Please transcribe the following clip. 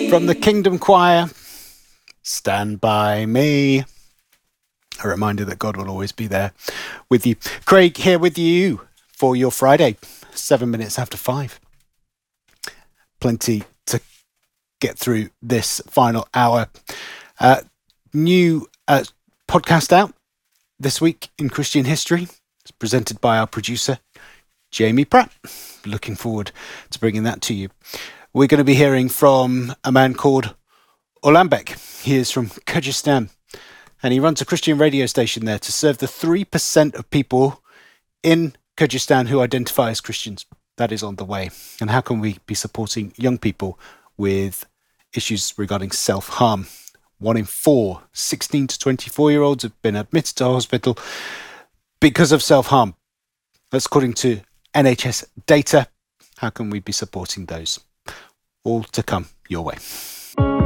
From the Kingdom Choir, Stand By Me. A reminder that God will always be there with you. Craig here with you for your Friday, 7 minutes after 5. Plenty to get through this final hour. New podcast out this week in Christian history. It's presented by our producer, Jamie Pratt. Looking forward to bringing that to you. We're going to be hearing from a man called Orlanbek. He is from Kyrgyzstan, and he runs a Christian radio station there to serve the 3% of people in Kyrgyzstan who identify as Christians. That is on the way. And how can we be supporting young people with issues regarding self-harm? 1 in 4 16 to 24-year-olds have been admitted to hospital because of self-harm. That's according to NHS data. How can we be supporting those? All to come your way.